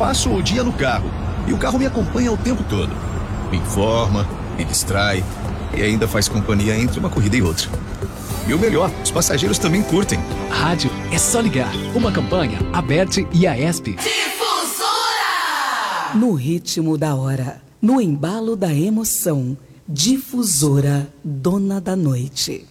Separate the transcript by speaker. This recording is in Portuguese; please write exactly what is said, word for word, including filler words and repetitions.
Speaker 1: passo o dia no carro e o carro me acompanha o tempo todo. Me informa, me distrai e ainda faz companhia entre uma corrida e outra. E o melhor, os passageiros também curtem.
Speaker 2: Rádio é só ligar. Uma campanha, Aberte e a ESP.
Speaker 3: Difusora! No ritmo da hora, no embalo da emoção. Difusora, dona da noite.